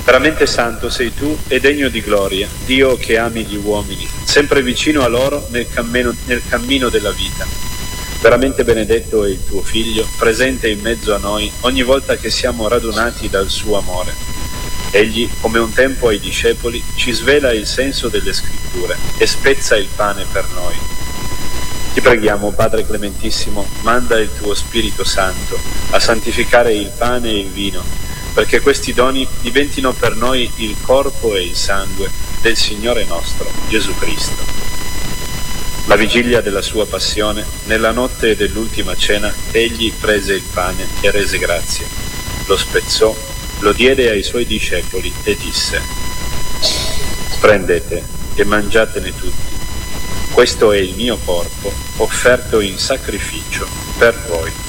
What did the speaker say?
Veramente santo sei tu e degno di gloria, Dio che ami gli uomini, sempre vicino a loro nel cammino della vita. Veramente benedetto è il tuo Figlio, presente in mezzo a noi ogni volta che siamo radunati dal suo amore. Egli, come un tempo ai discepoli, ci svela il senso delle Scritture e spezza il pane per noi. Ti preghiamo, Padre Clementissimo, manda il tuo Spirito Santo a santificare il pane e il vino, perché questi doni diventino per noi il corpo e il sangue del Signore nostro, Gesù Cristo. La vigilia della sua passione, nella notte dell'ultima cena, egli prese il pane e rese grazie, lo spezzò, lo diede ai suoi discepoli e disse: prendete e mangiatene tutti, questo è il mio corpo offerto in sacrificio per voi.